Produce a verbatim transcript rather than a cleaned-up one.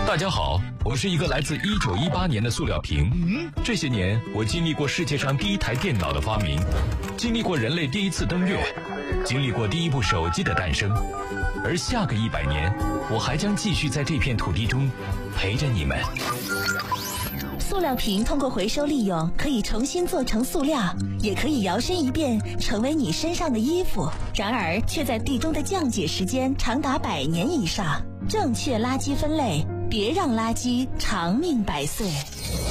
大家好，我是一个来自一九一八年的塑料瓶。嗯，这些年我经历过世界上第一台电脑的发明，经历过人类第一次登月，经历过第一部手机的诞生，而下个一百年，我还将继续在这片土地中陪着你们。 塑料瓶通过回收利用，可以重新做成塑料，也可以摇身一变成为你身上的衣服，然而却在地中的降解时间长达百年以上。正确垃圾分类，别让垃圾长命百岁。